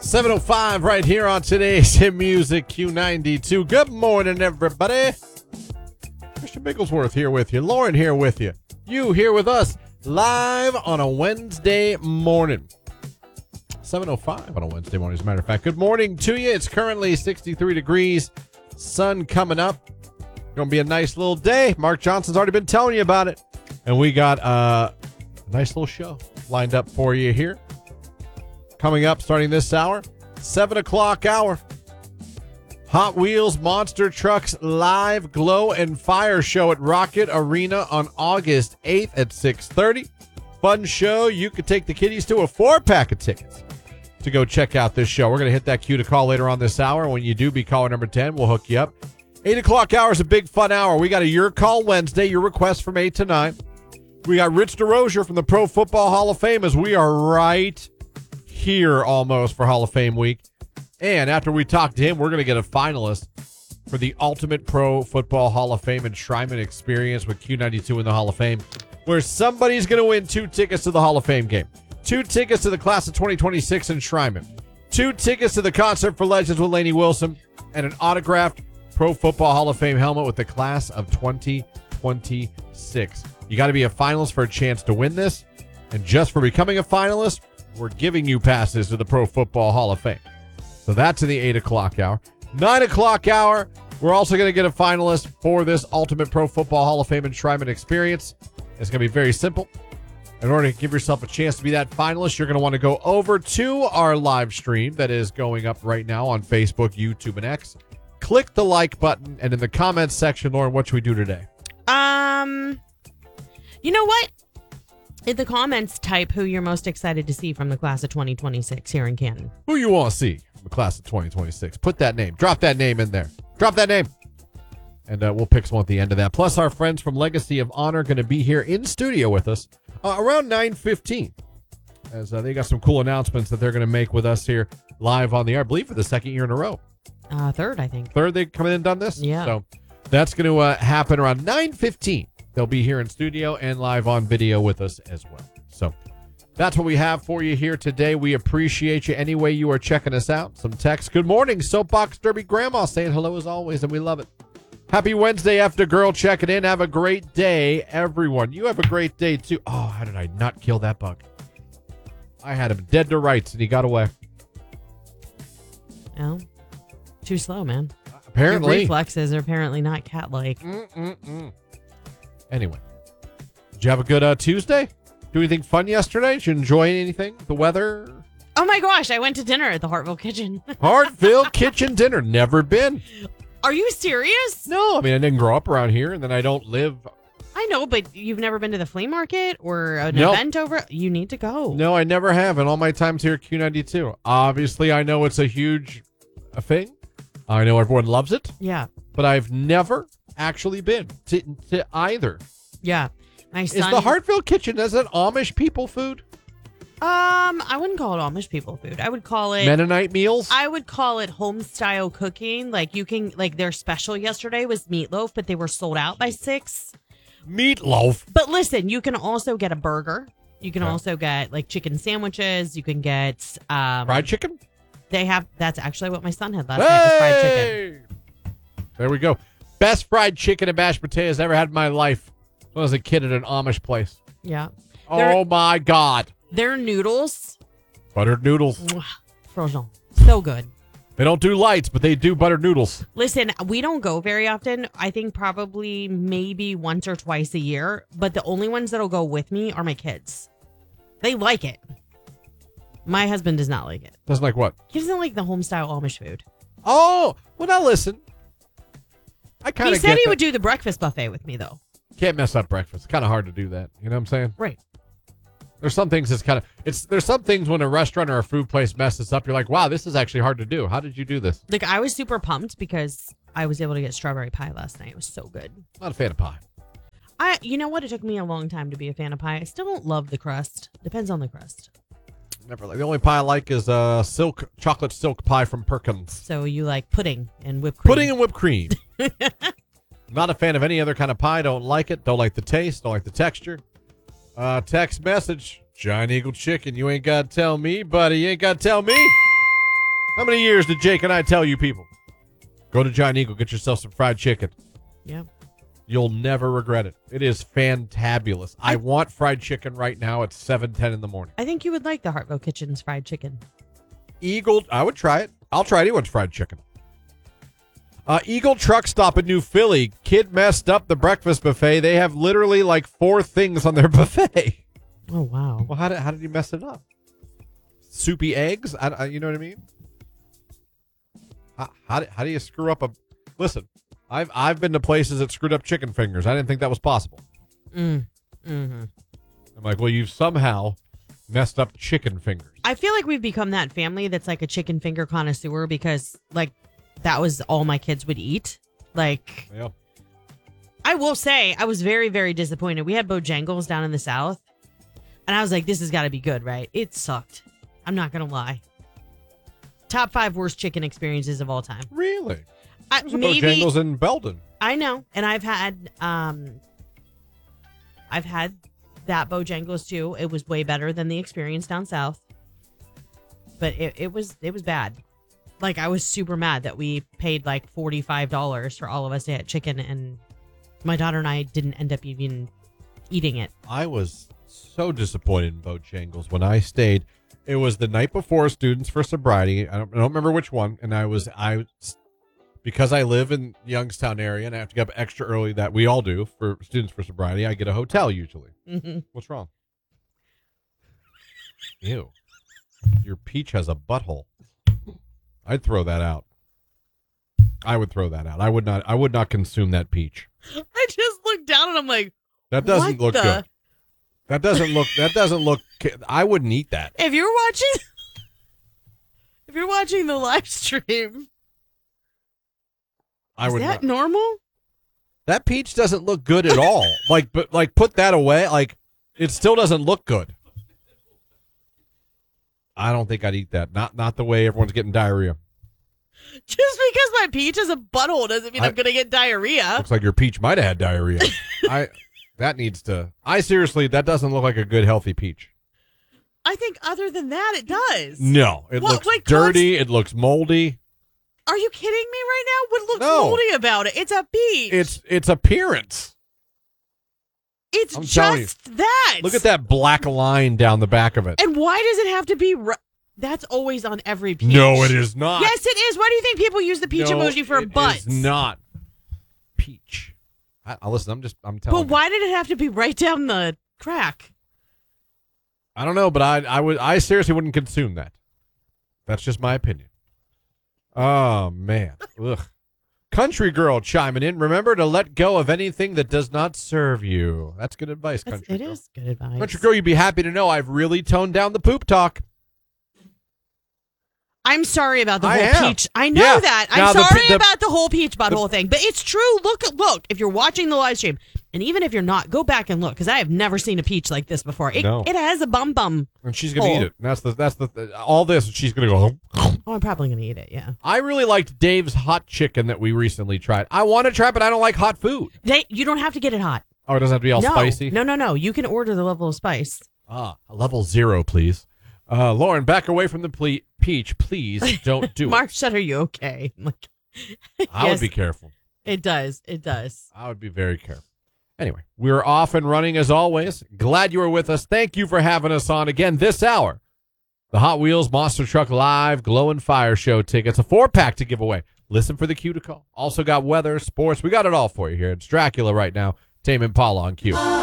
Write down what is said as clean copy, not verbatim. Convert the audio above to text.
7:05 right here on today's Hit Music Q92. Good morning, everybody. Christian Bigglesworth here with you. Lauren here with you. You here with us live on a Wednesday morning. 7:05 on a Wednesday morning, as a matter of fact. Good morning to you. It's currently 63 degrees. Sun coming up. Going to be a nice little day. Mark Johnson's already been telling you about it. And we got a nice little show lined up for you here. Coming up starting this hour, 7 o'clock hour. Hot Wheels Monster Trucks live glow and fire show at Rocket Arena on August 8th at 6:30. Fun show. You could take the kiddies to a 4-pack of tickets to go check out this show. We're going to hit that cue to call later on this hour. When you do, be caller number 10. We'll hook you up. 8 o'clock hour is a big fun hour. We got a Your Call Wednesday, your request from 8 to 9. We got Rich DeRozier from the Pro Football Hall of Fame as we are right here almost for Hall of Fame week. And after we talk to him, we're going to get a finalist for the Ultimate Pro Football Hall of Fame enshrinement experience with Q92 in the Hall of Fame, where somebody's going to win 2 tickets to the Hall of Fame game, 2 tickets to the class of 2026 enshrinement, 2 tickets to the Concert for Legends with Lainey Wilson, and an autographed Pro Football Hall of Fame helmet with the class of 2026. You got to be a finalist for a chance to win this. And just for becoming a finalist, we're giving you passes to the Pro Football Hall of Fame. So that's in the 8 o'clock hour. 9 o'clock hour, we're also going to get a finalist for this Ultimate Pro Football Hall of Fame enshrinement experience. It's going to be very simple. In order to give yourself a chance to be that finalist, you're going to want to go over to our live stream that is going up right now on Facebook, YouTube, and X. Click the like button, and in the comments section, Lauren, what should we do today? You know what? In the comments, type who you're most excited to see from the class of 2026 here in Canton. Who you want to see from the class of 2026? Put that name. Drop that name in there. Drop that name. And we'll pick someone at the end of that. Plus, our friends from Legacy of Honor are going to be here in studio with us around 9:15. As they got some cool announcements that they're going to make with us here live on the air, I believe, for the second year in a row. Third, I think. Third, they've come in and done this? Yeah. So that's going to happen around 9:15. They'll be here in studio and live on video with us as well. So that's what we have for you here today. We appreciate you any way you are checking us out. Some text. Good morning, Soapbox Derby Grandma, saying hello as always, and we love it. Happy Wednesday after girl checking in. Have a great day, everyone. You have a great day, too. Oh, how did I not kill that bug? I had him dead to rights, and he got away. Oh, too slow, man. Apparently. Your reflexes are apparently not cat-like. Anyway, did you have a good Tuesday? Do anything fun yesterday? Did you enjoy anything? The weather? Oh my gosh, I went to dinner at the Hartville Kitchen. Hartville Kitchen dinner. Never been. Are you serious? No, I mean, I didn't grow up around here, and then I don't live. I know, but you've never been to the flea market or an Nope. event over? You need to go. No, I never have in all my times here at Q92. Obviously, I know it's a huge thing. I know everyone loves it, Yeah. but I've never actually been to either. Yeah. My son, Is the Hartville Kitchen, is it Amish people food? I wouldn't call it Amish people food. I would call it Mennonite meals? I would call it home style cooking. Like you can their special yesterday was meatloaf, but they were sold out by 6. Meatloaf. But listen, you can also get a burger. You can Okay. also get like chicken sandwiches. You can get Fried chicken? That's actually what my son had last night was fried chicken. Hey! There we go. Best fried chicken and mashed potatoes I ever had in my life. When I was a kid at an Amish place. Yeah. Oh my God. Their noodles, Buttered noodles. frozen. So good. They don't do lights, but they do buttered noodles. Listen, we don't go very often. I think probably maybe once or twice a year. But the only ones that'll go with me are my kids. They like it. My husband does not like it. Doesn't like what? He doesn't like the home style Amish food. Oh, well, now listen. I kind He of said he would do the breakfast buffet with me, though. Can't mess up breakfast. It's kind of hard to do that. You know what I'm saying? Right. There's some things that's kind of there's some things when a restaurant or a food place messes up, you're like, wow, this is actually hard to do. How did you do this? Like, I was super pumped because I was able to get strawberry pie last night. It was so good. Not a fan of pie. You know what? It took me a long time to be a fan of pie. I still don't love the crust. Depends on the crust. Never like. The only pie I like is chocolate silk pie from Perkins. So you like pudding and whipped cream. Pudding and whipped cream. Not a fan of any other kind of pie. Don't like it. Don't like the taste. Don't like the texture. Text message. Giant Eagle Chicken. You ain't got to tell me, buddy. You ain't got to tell me. How many years did Jake and I tell you people? Go to Giant Eagle, get yourself some fried chicken. Yep. You'll never regret it. It is fantabulous. I want fried chicken right now at 7:10 in the morning. I think you would like the Hartville Kitchen's fried chicken. Eagle, I would try it. I'll try anyone's fried chicken. Eagle Truck Stop in New Philly. Kid messed up the breakfast buffet. They have literally like 4 things on their buffet. Oh, wow. Well, how did he mess it up? Soupy eggs? You know what I mean? How do you screw up a... Listen, I've been to places that screwed up chicken fingers. I didn't think that was possible. Mm-hmm. I'm like, well, you've somehow messed up chicken fingers. I feel like we've become that family that's like a chicken finger connoisseur because, like, that was all my kids would eat. Like, Yeah. I will say, I was very, very disappointed. We had Bojangles down in the South, and I was like, this has got to be good, right? It sucked. I'm not going to lie. Top 5 worst chicken experiences of all time. Really? There's a Maybe Bojangles in Belden. I know, and I've had that Bojangles too. It was way better than the experience down south, but it was bad. Like, I was super mad that we paid like $45 for all of us to get chicken, and my daughter and I didn't end up even eating it. I was so disappointed in Bojangles when I stayed. It was the night before Students for Sobriety. I don't remember which one, and because I live in the Youngstown area and I have to get up extra early, that we all do for Students for Sobriety, I get a hotel usually. Mm-hmm. What's wrong? Ew. Your peach has a butthole. I'd throw that out. I would throw that out. I would not consume that peach. I just looked down and I'm like, that doesn't look good. That doesn't look I wouldn't eat that. If you're watching the live stream, I is would that not. normal? That peach doesn't look good at all. But put that away. Like, it still doesn't look good. I don't think I'd eat that. Not the way everyone's getting diarrhea. Just because my peach is a butthole doesn't mean I'm going to get diarrhea. Looks like your peach might have had diarrhea. Seriously, that doesn't look like a good, healthy peach. I think other than that, it does. No, it looks dirty. It looks moldy. Are you kidding me right now? What looks No. moldy about it? It's a peach. It's appearance. It's I'm telling just that. Look at that black line down the back of it. And why does it have to be... That's always on every peach. No, it is not. Yes, it is. Why do you think people use the peach emoji for butts? It is not peach. Listen, I'm telling you. But why did it have to be right down the crack? I don't know, but I seriously wouldn't consume that. That's just my opinion. Oh, man. Ugh. Country girl chiming in. Remember to let go of anything that does not serve you. That's good advice, country girl. It is good advice. Country girl, you'd be happy to know I've really toned down the poop talk. I'm sorry about the whole peach. I know that. Now, I'm sorry about the whole peach butthole thing. But it's true. Look. If you're watching the live stream, and even if you're not, go back and look, because I have never seen a peach like this before. It has a bum. And she's going to eat it. And that's all this, she's going to go. Oh, I'm probably going to eat it, yeah. I really liked Dave's hot chicken that we recently tried. I want to try it, but I don't like hot food. You don't have to get it hot. Oh, it doesn't have to be all spicy? No. You can order the level of spice. Level 0, please. Lauren, back away from the peach, please. Don't do Mark said, are you okay? I'm like, I would be careful. It does. I would be very careful. Anyway, we're off and running as always. Glad you were with us. Thank you for having us on again this hour. The Hot Wheels Monster Truck Live Glow and Fire Show tickets, a 4-pack to give away. Listen for the cue to call. Also got weather, sports. We got it all for you here. It's Dracula right now. Tame Impala on cue.